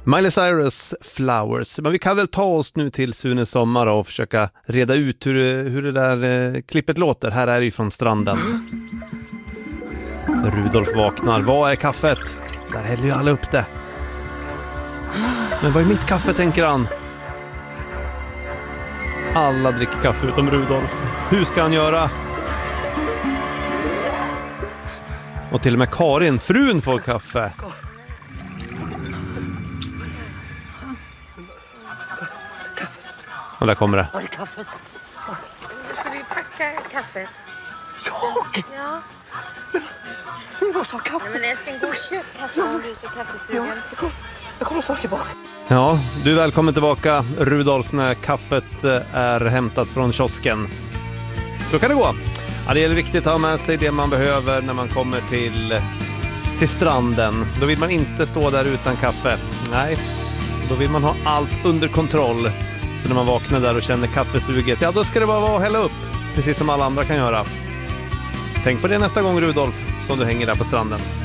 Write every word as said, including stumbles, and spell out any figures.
Miley Cyrus, Flowers. Men vi kan väl ta oss nu till Sune Sommar och försöka reda ut hur, hur det där eh, klippet låter. Här är det ju från stranden. Rudolf vaknar. Vad är kaffet? Där häller ju alla upp det. Men vad är mitt kaffe, tänker han. Alla dricker kaffe utom Rudolf. Hur ska han göra? Och till och med Karin, frun, får kaffe. Och där kommer det. Var är kaffet? Ska du packa kaffet? Jag? Ja. Men vad sa kaffe? Nej, men älskling, gå och köp kaffe om du är så kaffesugen. Jag kommer, jag kommer snart tillbaka. Ja, du är välkommen tillbaka, Rudolf, när kaffet är hämtat från kiosken. Så kan det gå. Ja, det gäller viktigt att ha med sig det man behöver när man kommer till, till stranden. Då vill man inte stå där utan kaffe. Nej, då vill man ha allt under kontroll. Så när man vaknar där och känner kaffesuget, ja, då ska det bara vara att hälla upp. Precis som alla andra kan göra. Tänk på det nästa gång, Rudolf, som du hänger där på stranden.